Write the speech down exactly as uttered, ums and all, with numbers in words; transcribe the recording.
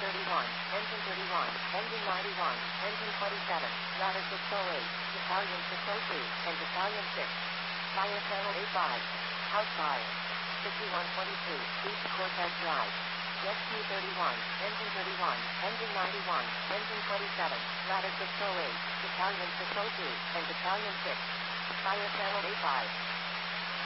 thirty-one, engine thirty-one, engine ninety-one, engine twenty-seven, ladder six oh eight, battalion six oh two, and battalion six. Fire channel eighty-five. House fire. fifty-one twenty-two, East Cortez Drive. Jet Q thirty-one, engine thirty-one, engine ninety-one, engine twenty-seven, ladder six oh eight, battalion six oh two, and battalion six. Fire channel eighty-five.